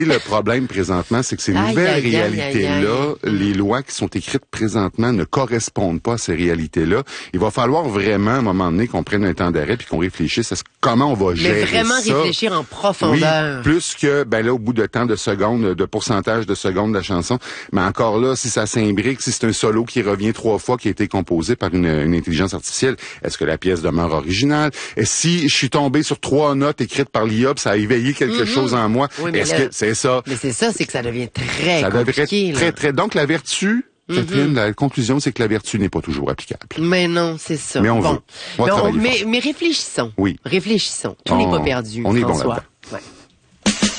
Le problème présentement, c'est que ces nouvelles réalités-là, les lois qui sont écrites présentement ne correspondent pas à ces réalités-là. Il va falloir vraiment, à un moment donné, qu'on prenne un temps d'arrêt puis qu'on réfléchisse à comment on va gérer ça. Mais vraiment réfléchir en profondeur. Oui, plus que, là, au bout de temps de secondes, de pourcentage de secondes de la chanson. Mais encore là, si ça s'imbrique, si c'est un solo qui revient 3 fois, qui a été composé par une intelligence artificielle, est-ce que la pièce demeure originale? Et si je suis tombé sur 3 notes écrites par l'IA, ça a éveillé quelque chose en moi, est-ce que c'est ça? Mais c'est ça, c'est que ça devient très compliqué. Très. Donc, la vertu, Catherine, la conclusion, c'est que la vertu n'est pas toujours applicable. Mais non, c'est ça. Mais on veut. Mais réfléchissons. Oui. Réfléchissons. Tout n'est pas perdu, on est François. bon là-dedans. Ouais.